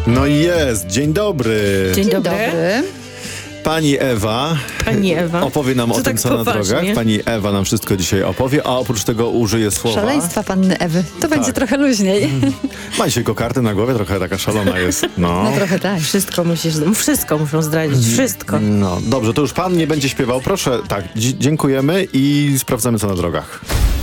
No i jest, dzień dobry. Dzień dobry. Pani Ewa opowie nam o tym, co na drogach. Pani Ewa nam wszystko dzisiaj opowie, a oprócz tego użyje słowa... Szaleństwa panny Ewy. To będzie trochę luźniej. Ma dzisiaj kokardę na głowie, trochę taka szalona jest. No trochę tak. Wszystko muszą zdradzić, wszystko. No, dobrze, to już pan nie będzie śpiewał. Proszę, tak, dziękujemy i sprawdzamy, co na drogach.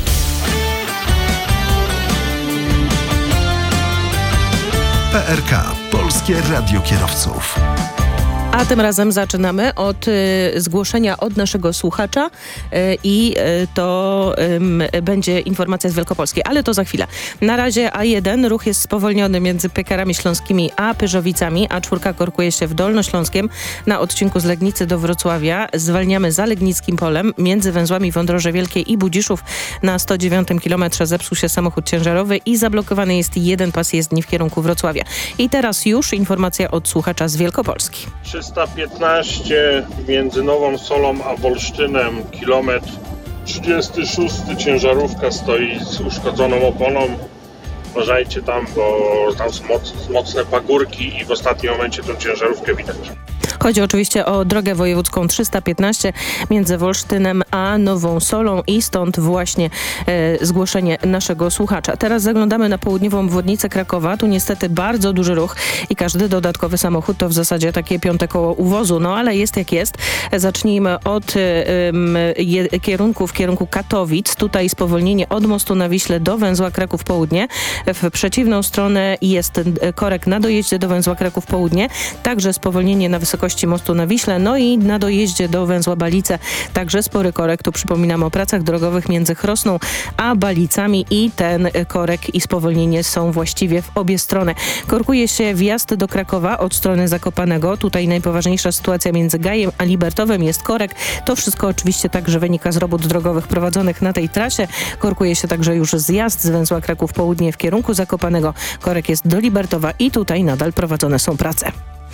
PRK, Polskie Radio Kierowców. A tym razem zaczynamy od zgłoszenia od naszego słuchacza i to będzie informacja z Wielkopolskiej, ale to za chwilę. Na razie A1 ruch jest spowolniony między Piekarami Śląskimi a Pyrzowicami, A4 korkuje się w Dolnośląskiem na odcinku z Legnicy do Wrocławia. Zwalniamy za Legnickim Polem między węzłami Wądroże Wielkie i Budziszów. Na 109 km zepsuł się samochód ciężarowy i zablokowany jest jeden pas jezdni w kierunku Wrocławia. I teraz już informacja od słuchacza z Wielkopolski. 315 między Nową Solą a Wolsztynem, kilometr 36, ciężarówka stoi z uszkodzoną oponą. Uważajcie tam, bo tam są mocne pagórki i w ostatnim momencie tą ciężarówkę widać. Chodzi oczywiście o drogę wojewódzką 315 między Wolsztynem a Nową Solą i stąd właśnie zgłoszenie naszego słuchacza. Teraz zaglądamy na południową obwodnicę Krakowa. Tu niestety bardzo duży ruch i każdy dodatkowy samochód to w zasadzie takie piąte koło uwozu. No ale jest jak jest. Zacznijmy od kierunku Katowic. Tutaj spowolnienie od mostu na Wiśle do węzła Kraków Południe. W przeciwną stronę jest korek na dojeździe do węzła Kraków Południe. Także spowolnienie na wysokości mostu na Wiśle, no i na dojeździe do węzła Balice. Także spory korek. Tu przypominam o pracach drogowych między Chrosną a Balicami i ten korek i spowolnienie są właściwie w obie strony. Korkuje się wjazd do Krakowa od strony Zakopanego. Tutaj najpoważniejsza sytuacja między Gajem a Libertowem jest korek. To wszystko oczywiście także wynika z robót drogowych prowadzonych na tej trasie. Korkuje się także już zjazd z węzła Kraków Południe w kierunku Zakopanego. Korek jest do Libertowa i tutaj nadal prowadzone są prace.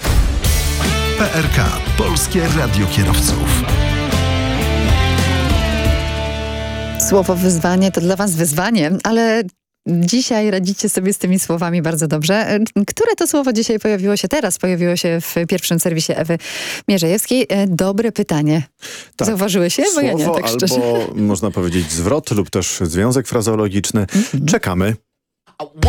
PRK, Polskie Radio Kierowców. Słowo wyzwanie to dla was wyzwanie, ale dzisiaj radzicie sobie z tymi słowami bardzo dobrze. Które to słowo dzisiaj pojawiło się w pierwszym serwisie Ewy Mierzejewskiej? Dobre pytanie. Tak. Zauważyłeś je? Bo ja nie, tak szczerze. Albo można powiedzieć zwrot lub też związek frazeologiczny. Czekamy.